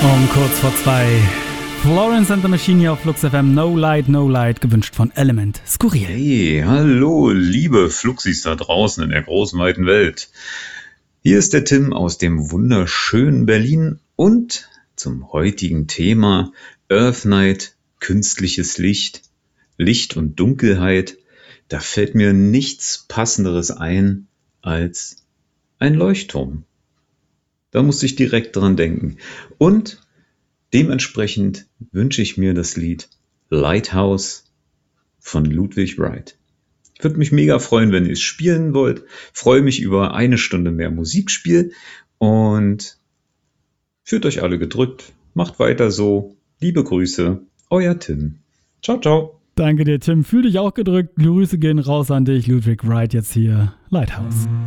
Um kurz vor 2. Florence and the Machine hier auf Flux FM. No Light, gewünscht von Element. Skurril. Hey, hallo, liebe Fluxis da draußen in der großen, weiten Welt. Hier ist der Tim aus dem wunderschönen Berlin und zum heutigen Thema Earth Night, künstliches Licht, Licht und Dunkelheit. Da fällt mir nichts Passenderes ein als ein Leuchtturm. Da musste ich direkt dran denken. Und dementsprechend wünsche ich mir das Lied Lighthouse von Ludwig Wright. Ich würde mich mega freuen, wenn ihr es spielen wollt. Freue mich über 1 Stunde mehr Musikspiel und fühlt euch alle gedrückt. Macht weiter so. Liebe Grüße, euer Tim. Ciao, ciao. Danke dir, Tim. Fühl dich auch gedrückt. Grüße gehen raus an dich. Ludwig Wright jetzt hier. Lighthouse.